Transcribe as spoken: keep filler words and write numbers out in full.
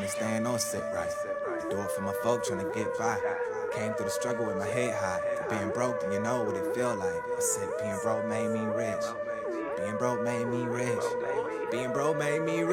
me staying on set right. I do it for my folk trying to get by. Came through the struggle with my head high. Being broke, and you know what it feel like. I said being broke made me rich. Being broke made me rich. Being broke made me